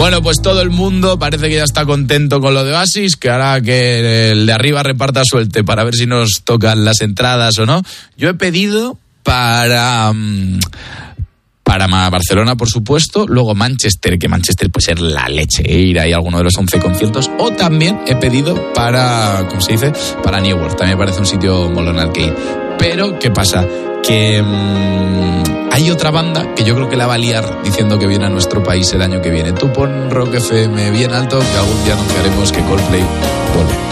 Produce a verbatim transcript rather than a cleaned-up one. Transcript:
Bueno, pues todo el mundo parece que ya está contento con lo de Oasis, que ahora que el de arriba reparta suerte para ver si nos tocan las entradas o no. Yo he pedido para... Um, Para Barcelona, por supuesto, luego Manchester, que Manchester puede ser la leche, ir ahí a alguno de los once conciertos, o también he pedido para, ¿cómo se dice? Para Newark, también me parece un sitio molón al que ir. Pero, ¿qué pasa? Que mmm, hay otra banda que yo creo que la va a liar diciendo que viene a nuestro país el año que viene. Tú pon Rock F M bien alto, que algún día anunciaremos que Coldplay vuelve.